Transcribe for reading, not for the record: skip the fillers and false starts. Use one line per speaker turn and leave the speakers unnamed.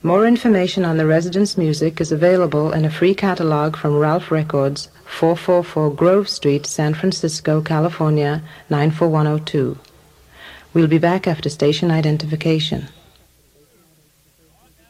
More information on the residence music is available in a free catalog from Ralph Records, 444 Grove Street, San Francisco, California, 94102. We'll be back after station identification.